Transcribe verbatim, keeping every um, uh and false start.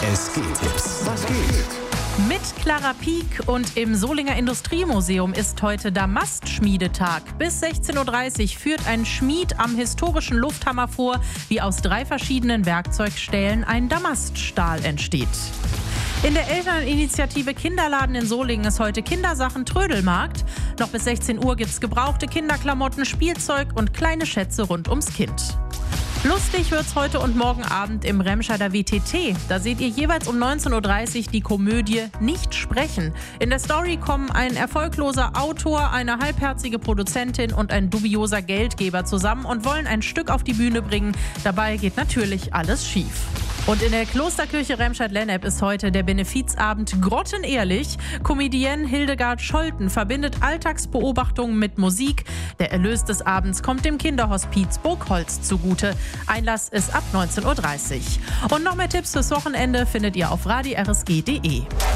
Es geht-Tipps. Was geht? Mit Clara Pieck und im Solinger Industriemuseum ist heute Damastschmiedetag. Bis sechzehn Uhr dreißig führt ein Schmied am historischen Lufthammer vor, wie aus drei verschiedenen Werkzeugstählen ein Damaststahl entsteht. In der Elterninitiative Kinderladen in Solingen ist heute Kindersachen-Trödelmarkt. Noch bis sechzehn Uhr gibt's gebrauchte Kinderklamotten, Spielzeug und kleine Schätze rund ums Kind. Lustig wird's heute und morgen Abend im Remscheider W T T. Da seht ihr jeweils um neunzehn Uhr dreißig die Komödie Nicht sprechen. In der Story kommen ein erfolgloser Autor, eine halbherzige Produzentin und ein dubioser Geldgeber zusammen und wollen ein Stück auf die Bühne bringen. Dabei geht natürlich alles schief. Und in der Klosterkirche Remscheid-Lennep ist heute der Benefizabend Grottenehrlich. Comedienne Hildegard Scholten verbindet Alltagsbeobachtungen mit Musik. Der Erlös des Abends kommt dem Kinderhospiz Burgholz zugute. Einlass ist ab neunzehn Uhr dreißig. Und noch mehr Tipps fürs Wochenende findet ihr auf radio r s g punkt d e.